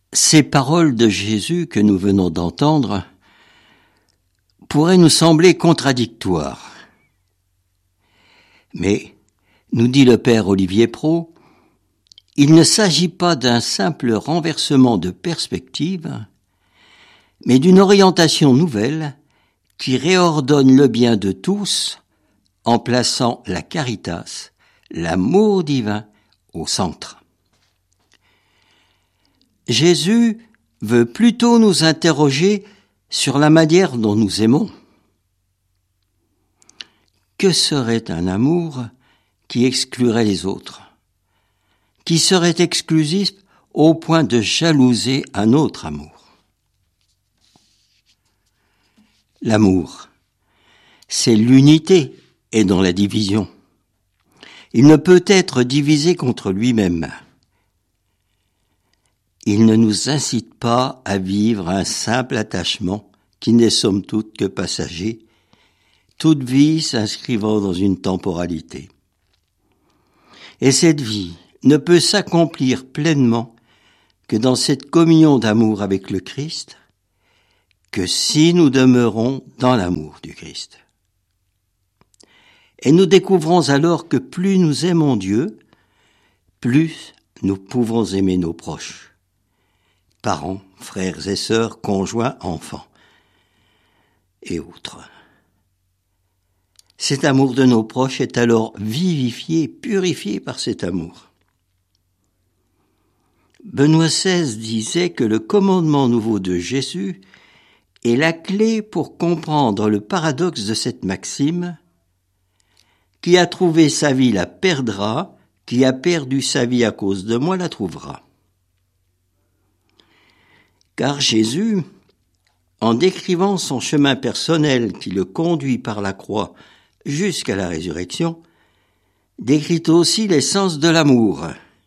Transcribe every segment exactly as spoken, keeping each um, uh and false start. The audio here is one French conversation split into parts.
Ces paroles de Jésus que nous venons d'entendre pourraient nous sembler contradictoires. Mais, nous dit le père Olivier Pro, il ne s'agit pas d'un simple renversement de perspective, mais d'une orientation nouvelle qui réordonne le bien de tous en plaçant la caritas, l'amour divin, au centre. Jésus veut plutôt nous interroger sur la manière dont nous aimons. Que serait un amour qui exclurait les autres, qui serait exclusif au point de jalouser un autre amour? L'amour, c'est l'unité et non la division. Il ne peut être divisé contre lui-même. Il ne nous incite pas à vivre un simple attachement qui n'est somme toute que passager, toute vie s'inscrivant dans une temporalité. Et cette vie ne peut s'accomplir pleinement que dans cette communion d'amour avec le Christ, que si nous demeurons dans l'amour du Christ. Et nous découvrons alors que plus nous aimons Dieu, plus nous pouvons aimer nos proches. Parents, frères et sœurs, conjoints, enfants et autres. Cet amour de nos proches est alors vivifié, purifié par cet amour. Benoît seize disait que le commandement nouveau de Jésus est la clé pour comprendre le paradoxe de cette maxime: qui a trouvé sa vie la perdra, qui a perdu sa vie à cause de moi la trouvera. Car Jésus, en décrivant son chemin personnel qui le conduit par la croix jusqu'à la résurrection, décrit aussi l'essence de l'amour.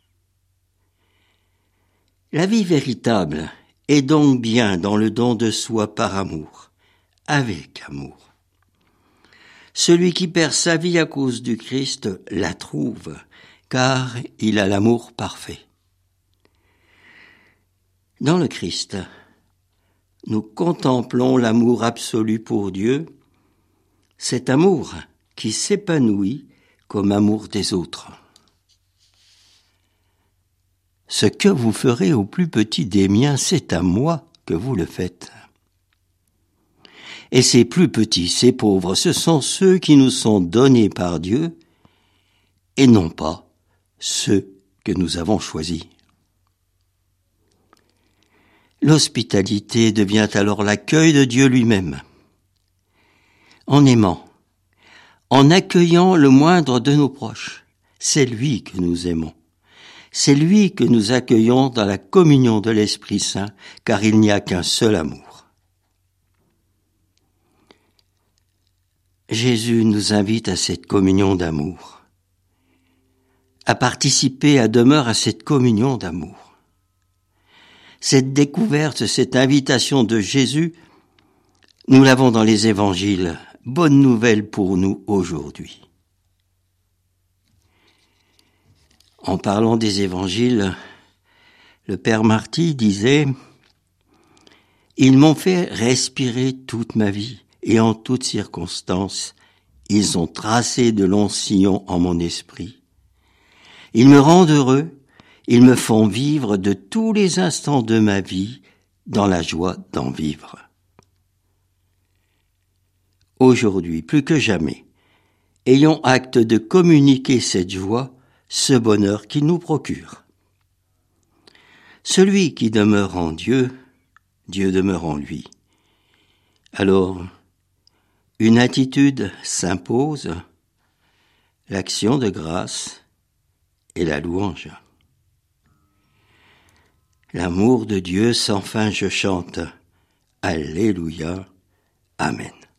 La vie véritable est donc bien dans le don de soi par amour, avec amour. Celui qui perd sa vie à cause du Christ la trouve, car il a l'amour parfait. Dans le Christ, nous contemplons l'amour absolu pour Dieu, cet amour qui s'épanouit comme amour des autres. Ce que vous ferez au plus petit des miens, c'est à moi que vous le faites. Et ces plus petits, ces pauvres, ce sont ceux qui nous sont donnés par Dieu et non pas ceux que nous avons choisis. L'hospitalité devient alors l'accueil de Dieu lui-même. En aimant, en accueillant le moindre de nos proches, c'est lui que nous aimons. C'est lui que nous accueillons dans la communion de l'Esprit Saint, car il n'y a qu'un seul amour. Jésus nous invite à cette communion d'amour, à participer à demeure à cette communion d'amour. Cette découverte, cette invitation de Jésus, nous l'avons dans les évangiles. Bonne nouvelle pour nous aujourd'hui. En parlant des évangiles, le père Marty disait « Ils m'ont fait respirer toute ma vie et en toutes circonstances, ils ont tracé de longs sillons en mon esprit. Ils me rendent heureux. Ils me font vivre de tous les instants de ma vie dans la joie d'en vivre. » Aujourd'hui, plus que jamais, ayons acte de communiquer cette joie, ce bonheur qu'il nous procure. Celui qui demeure en Dieu, Dieu demeure en lui. Alors, une attitude s'impose, l'action de grâce et la louange. L'amour de Dieu sans fin je chante. Alléluia. Amen.